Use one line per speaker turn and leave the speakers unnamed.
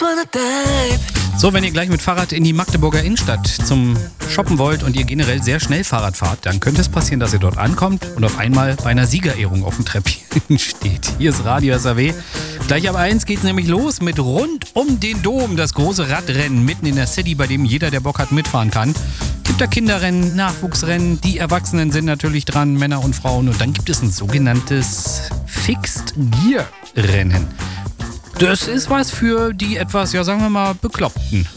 So, wenn ihr gleich mit Fahrrad in die Magdeburger Innenstadt zum Shoppen wollt und ihr generell sehr schnell Fahrrad fahrt, dann könnte es passieren, dass ihr dort ankommt und auf einmal bei einer Siegerehrung auf dem Treppchen steht. Hier ist Radio SAW. Gleich ab 1 geht's nämlich los mit Rund um den Dom, das große Radrennen mitten in der City, bei dem jeder, der Bock hat, mitfahren kann. Gibt da Kinderrennen, Nachwuchsrennen, die Erwachsenen sind natürlich dran, Männer und Frauen. Und dann gibt es ein sogenanntes Fixed-Gear-Rennen. Das ist was für die etwas, ja sagen wir mal, Bekloppten